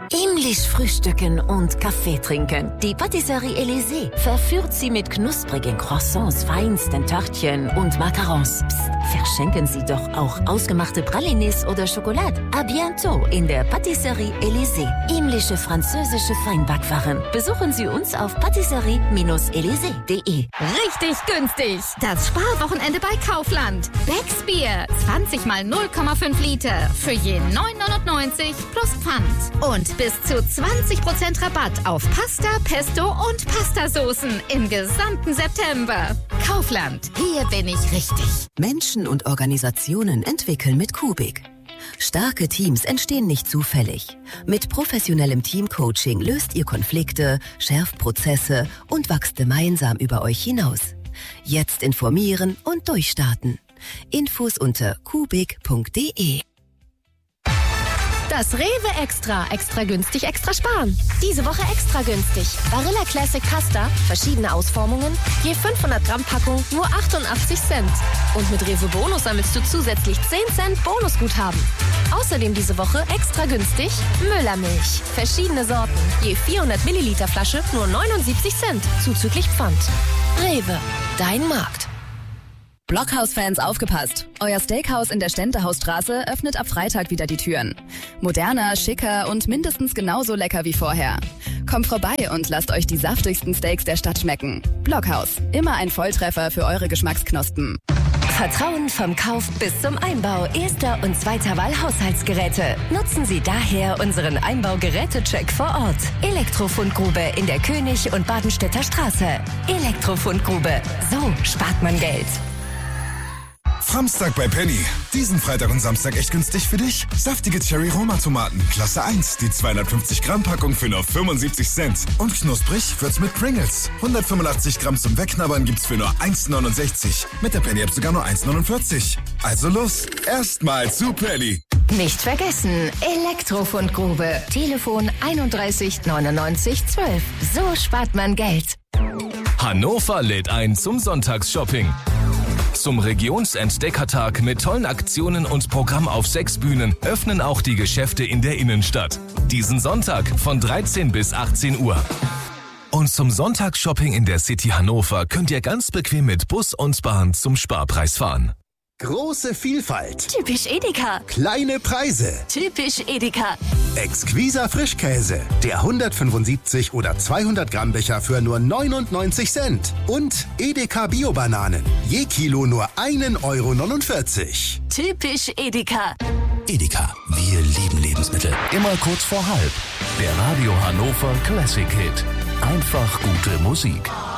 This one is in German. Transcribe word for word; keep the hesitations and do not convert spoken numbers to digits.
Himmlisch frühstücken und Kaffee trinken. Die Patisserie Élysée verführt Sie mit knusprigen Croissants, feinsten Törtchen und Macarons. Psst, verschenken Sie doch auch ausgemachte Pralines oder Schokolade. À bientôt in der Patisserie Élysée. Himmlische französische Feinbackwaren. Besuchen Sie uns auf patisserie Élysée punkt de. Richtig günstig. Das Sparwochenende bei Kaufland. Becks Bier. zwanzig mal null Komma fünf Liter. Für je neun neunundneunzig plus Pfand. Und bis zu zwanzig Prozent Rabatt auf Pasta, Pesto und Pastasoßen im gesamten September. Kaufland. Hier bin ich richtig. Menschen und Organisationen entwickeln mit Kubik. Starke Teams entstehen nicht zufällig. Mit professionellem Teamcoaching löst ihr Konflikte, schärft Prozesse und wachst gemeinsam über euch hinaus. Jetzt informieren und durchstarten. Infos unter kubik punkt de. Das Rewe Extra. Extra günstig, extra sparen. Diese Woche extra günstig. Barilla Classic Pasta, verschiedene Ausformungen, je fünfhundert Gramm Packung, nur achtundachtzig Cent. Und mit Rewe Bonus sammelst du zusätzlich zehn Cent Bonusguthaben. Außerdem diese Woche extra günstig Müllermilch. Verschiedene Sorten, je vierhundert Milliliter Flasche, nur neunundsiebzig Cent, zuzüglich Pfand. Rewe, dein Markt. Blockhaus-Fans aufgepasst. Euer Steakhouse in der Stentehausstraße öffnet ab Freitag wieder die Türen. Moderner, schicker und mindestens genauso lecker wie vorher. Kommt vorbei und lasst euch die saftigsten Steaks der Stadt schmecken. Blockhaus. Immer ein Volltreffer für eure Geschmacksknospen. Vertrauen vom Kauf bis zum Einbau erster und zweiter Wahl Haushaltsgeräte. Nutzen Sie daher unseren Einbaugerätecheck vor Ort. Elektrofundgrube in der König- und Badenstädter Straße. Elektrofundgrube. So spart man Geld. Samstag bei Penny. Diesen Freitag und Samstag echt günstig für dich. Saftige Cherry-Roma-Tomaten, Klasse eins. Die zweihundertfünfzig Gramm Packung für nur fünfundsiebzig Cent. Und knusprig wird's mit Pringles. hundertfünfundachtzig Gramm zum Wegknabbern gibt's für nur eins neunundsechzig. Mit der Penny-App sogar nur eins neunundvierzig. Also los, erstmal zu Penny. Nicht vergessen, Elektrofundgrube. Telefon einunddreißig neunundneunzig zwölf. So spart man Geld. Hannover lädt ein zum Sonntagsshopping. Zum Regionsentdeckertag mit tollen Aktionen und Programm auf sechs Bühnen öffnen auch die Geschäfte in der Innenstadt. Diesen Sonntag von dreizehn bis achtzehn Uhr. Und zum Sonntagsshopping in der City Hannover könnt ihr ganz bequem mit Bus und Bahn zum Sparpreis fahren. Große Vielfalt. Typisch Edeka. Kleine Preise. Typisch Edeka. Exquiser Frischkäse. Der hundertfünfundsiebzig oder zweihundert Gramm Becher für nur neunundneunzig Cent. Und Edeka Bio-Bananen. Je Kilo nur ein Euro neunundvierzig. Typisch Edeka. Edeka, wir lieben Lebensmittel. Immer kurz vor halb. Der Radio Hannover Classic Hit. Einfach gute Musik.